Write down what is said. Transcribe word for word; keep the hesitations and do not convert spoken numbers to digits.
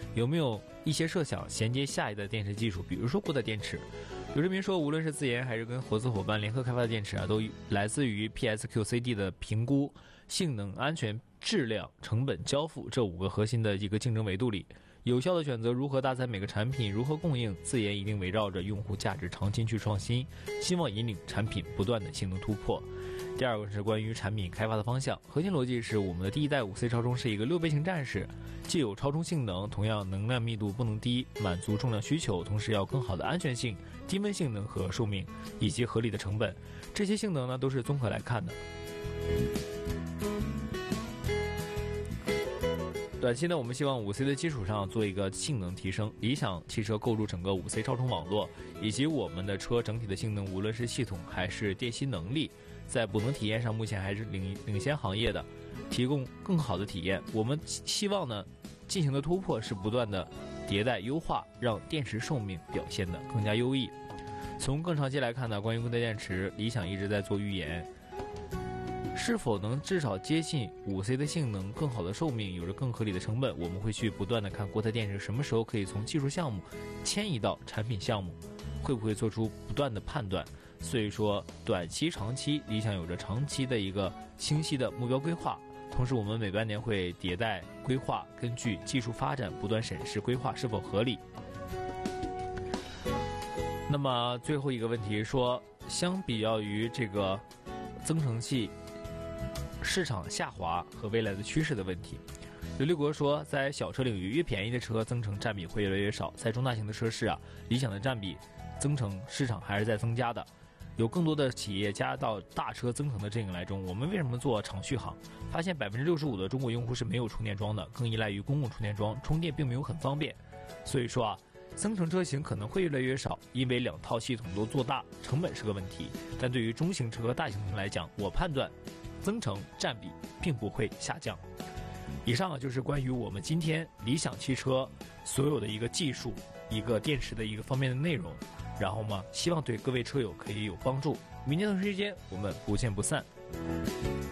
有没有一些设想衔接下一代电池技术，比如说固态电池？有人民说，无论是自研还是跟合资伙伴联合开发的电池啊，都来自于 P S Q C D 的评估、性能、安全、质量、成本、交付这五个核心的一个竞争维度里，有效的选择如何搭载每个产品，如何供应。自研一定围绕着用户价值长期去创新，希望引领产品不断的性能突破。第二个是关于产品开发的方向，核心逻辑是我们的第一代 五 C 超充是一个六倍型战士，既有超充性能，同样能量密度不能低，满足重量需求，同时要更好的安全性、低温性能和寿命，以及合理的成本。这些性能呢都是综合来看的。短期呢，我们希望 五 C 的基础上做一个性能提升。理想汽车构筑整个 五 C 超充网络，以及我们的车整体的性能，无论是系统还是电吸能力，在补能体验上目前还是领领先行业的，提供更好的体验。我们希望呢，进行的突破是不断的迭代优化，让电池寿命表现得更加优异。从更长期来看呢，关于固态电池，理想一直在做预言。是否能至少接近 五 C 的性能，更好的寿命，有着更合理的成本，我们会去不断的看固态电池什么时候可以从技术项目迁移到产品项目，会不会做出不断的判断。所以说短期长期理想有着长期的一个清晰的目标规划，同时我们每半年会迭代规划，根据技术发展不断审视规划是否合理。那么最后一个问题说，相比较于这个增程器市场下滑和未来的趋势的问题，刘立国说，在小车领域，越便宜的车增程占比会越来越少，在中大型的车市啊，理想的占比增程市场还是在增加的，有更多的企业加到大车增程的阵营来中。我们为什么做长续航？发现 百分之六十五 的中国用户是没有充电桩的，更依赖于公共充电桩，充电并没有很方便。所以说啊，增程车型可能会越来越少，因为两套系统都做大，成本是个问题。但对于中型车和大型车来讲，我判断增程占比并不会下降。以上啊就是关于我们今天理想汽车所有的一个技术、一个电池的一个方面的内容，然后嘛，希望对各位车友可以有帮助。明天同一时间我们不见不散。